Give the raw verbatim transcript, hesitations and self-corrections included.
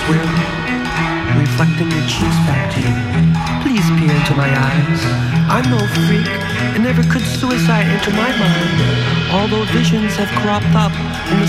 swim, reflecting your cheeks back to you. Please peer into my eyes. I'm no freak, and never could suicide enter my mind. Although visions have cropped up in the